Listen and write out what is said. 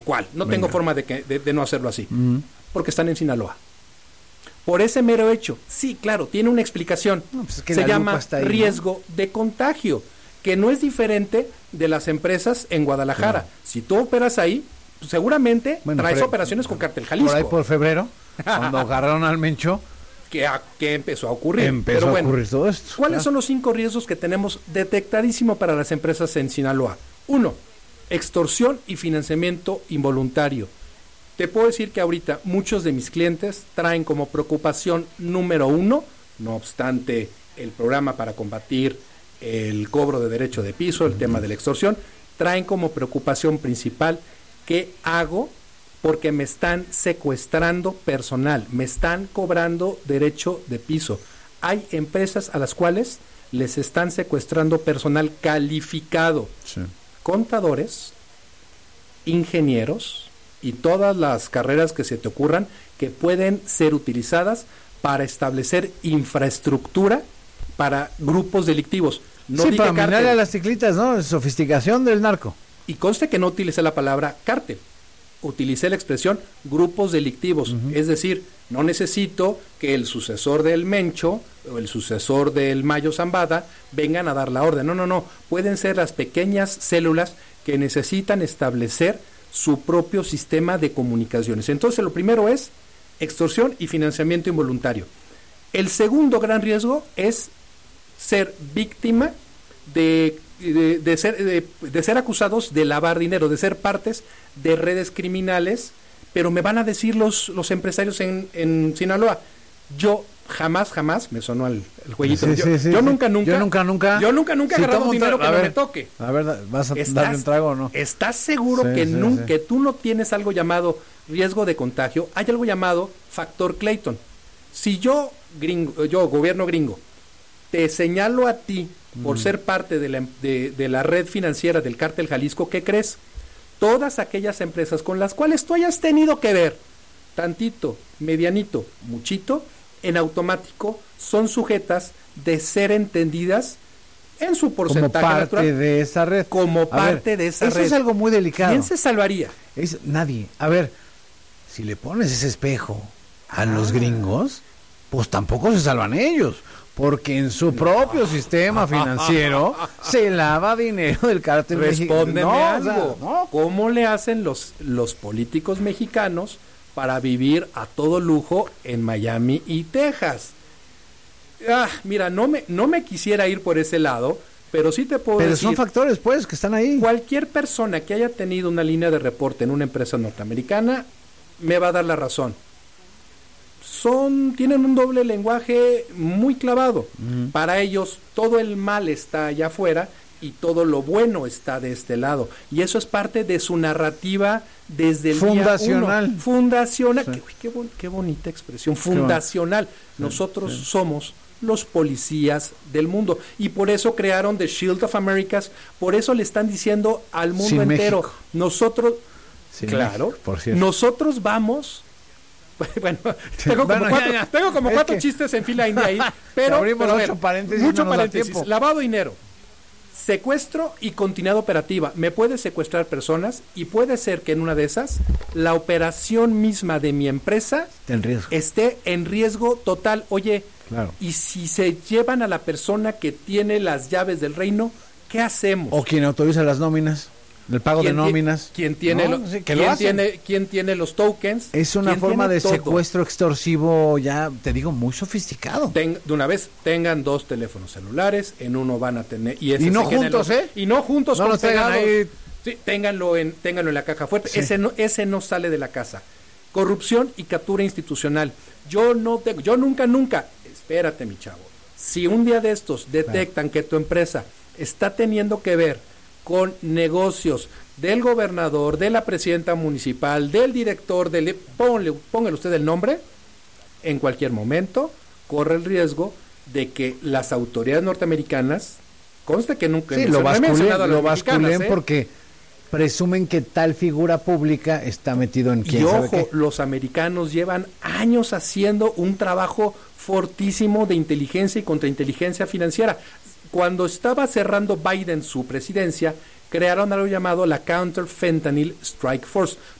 cual. No tengo forma de no hacerlo así. Porque están en Sinaloa. Por ese mero hecho, sí, claro, tiene una explicación. No, pues es que se la llama lupa está ahí, riesgo de contagio, que no es diferente de las empresas en Guadalajara. Claro. Si tú operas ahí, pues seguramente traes operaciones con Cártel Jalisco. Por ahí por febrero, cuando agarraron al Mencho, que empezó a ocurrir. empezó a ocurrir todo esto. ¿Cuáles son los 5 riesgos que tenemos detectadísimo para las empresas en Sinaloa? 1, extorsión y financiamiento involuntario. Te puedo decir que ahorita muchos de mis clientes traen como preocupación número 1, no obstante el programa para combatir el cobro de derecho de piso, el tema de la extorsión, traen como preocupación principal: ¿qué hago? Porque me están secuestrando personal, me están cobrando derecho de piso. Hay empresas a las cuales les están secuestrando personal calificado, Sí. contadores, ingenieros y todas las carreras que se te ocurran que pueden ser utilizadas para establecer infraestructura para grupos delictivos. No sí, dije para cártel. minarle a las teclitas, ¿no? Sofisticación del narco. Y conste que no utilicé la palabra cártel, utilicé la expresión grupos delictivos, es decir, no necesito que el sucesor del Mencho o el sucesor del Mayo Zambada vengan a dar la orden, no, pueden ser las pequeñas células que necesitan establecer su propio sistema de comunicaciones. Entonces, lo primero es extorsión y financiamiento involuntario. El segundo gran riesgo es ser víctima de ser acusados de lavar dinero, de ser partes de redes criminales, pero me van a decir los empresarios en Sinaloa, yo jamás, me sonó el jueguito, yo nunca he agarrado dinero que no me toque. A ver, ¿vas a darle un trago o no? ¿Estás seguro que tú no tienes algo llamado riesgo de contagio? Hay algo llamado factor Clayton. Si yo gobierno gringo, te señalo a ti por ser parte de la red financiera del Cártel Jalisco, ¿qué crees? Todas aquellas empresas con las cuales tú hayas tenido que ver, tantito, medianito, muchito, en automático son sujetas de ser entendidas en su porcentaje como parte natural, de esa red. Como parte de esa red. Eso es algo muy delicado. ¿Quién se salvaría? Nadie. A ver, si le pones ese espejo a los gringos, pues tampoco se salvan ellos. Porque en su propio sistema financiero se lava dinero del cártel mexicano. Respóndeme algo. ¿Cómo le hacen los políticos mexicanos para vivir a todo lujo en Miami y Texas? Mira, no me quisiera ir por ese lado, pero sí te puedo decir... Pero son factores, pues, que están ahí. Cualquier persona que haya tenido una línea de reporte en una empresa norteamericana me va a dar la razón. Tienen un doble lenguaje muy clavado. Para ellos todo el mal está allá afuera y todo lo bueno está de este lado. Y eso es parte de su narrativa desde el fundacional. Día 1. Fundacional. Sí. Qué bonita expresión. Fundacional. Nosotros somos los policías del mundo. Y por eso crearon The Shield of Americas. Por eso le están diciendo al mundo entero. México. Nosotros... Sin claro. México, por cierto. Nosotros vamos... Bueno, tengo como cuatro chistes en fila india ahí, pero abrimos mucho paréntesis, lavado de dinero, secuestro y continuidad operativa. Me puede secuestrar personas y puede ser que en una de esas la operación misma de mi empresa esté en riesgo total. Oye, claro. Y si se llevan a la persona que tiene las llaves del reino, ¿qué hacemos? O quien autoriza las nóminas. El pago de nóminas. ¿Quién tiene los tokens? Es una forma de secuestro extorsivo, ya te digo, muy sofisticado. De una vez, tengan 2 teléfonos celulares, en uno van a tener... Y no juntos, Y no juntos, no los tengan ahí. Sí, ténganlo en la caja fuerte. Sí. Ese no sale de la casa. Corrupción y captura institucional. Yo nunca, espérate mi chavo, si un día de estos detectan que tu empresa está teniendo que ver con negocios del gobernador, de la presidenta municipal, del director, póngale usted el nombre, en cualquier momento corre el riesgo de que las autoridades norteamericanas, conste que nunca lo basculen porque presumen que tal figura pública está metido en quién sabe qué. Los americanos llevan años haciendo un trabajo fortísimo de inteligencia y contrainteligencia financiera. Cuando estaba cerrando Biden su presidencia, crearon algo llamado la Counter Fentanyl Strike Force.